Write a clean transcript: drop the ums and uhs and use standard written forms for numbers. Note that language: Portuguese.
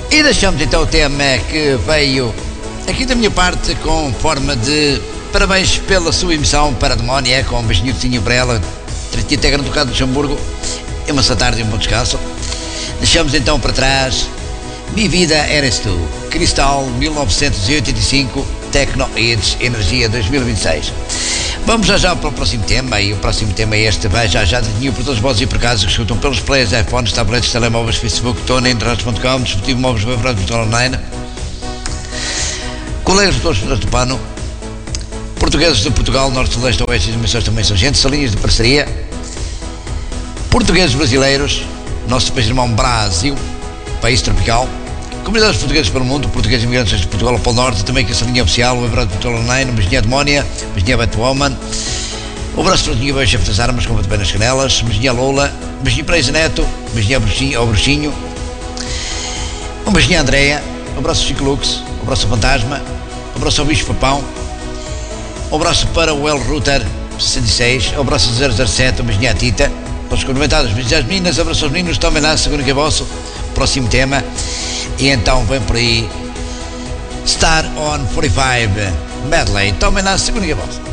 E deixamos então o tema que veio aqui da minha parte com forma de parabéns pela sua emissão para a Demónia, com um beijinho para ela, integra no Ducado de Luxemburgo, e uma tarde e um bom descanso. Deixamos então para trás Mi Vida Eres Tu, Cristal 1985, Tecno Hits, Energia 2026. Vamos já para o próximo tema, e o próximo tema é este, vai já desenho por todos os vozes e por acaso que escutam pelos players, iPhones, tabletes, telemóveis, Facebook, TuneIn, internet.com, dispositivo móveis, web, online, colegas de todos do pano, portugueses de Portugal, Norte, Leste, Oeste e dimensões também são gente, linhas de parceria, portugueses brasileiros, nosso país irmão Brasil, país tropical, comunidades portuguesas pelo mundo, portugueses imigrantes de Portugal ao Polo Norte, também que essa linha oficial, o Everado de Portugal Online, Mesinha Demónia, Mesinha Batwoman, o braço de Mesinha Beijo das Armas, com bem nas canelas, Mesinha Lola, Mesinha Preisa Neto, Mesinha ao Bruxinho, o Mesinha Andréia, o braço Chico Lux, o braço Fantasma, o braço ao Bicho Papão, o braço para o El Router 66, o braço 007, o Mesinha Tita, os complementados, Mesinha as meninas, abraço aos meninos, tomem lá, segundo que é vosso, próximo tema. E então vem por aí Star on 45 Medley, tomem lá, segunda voz.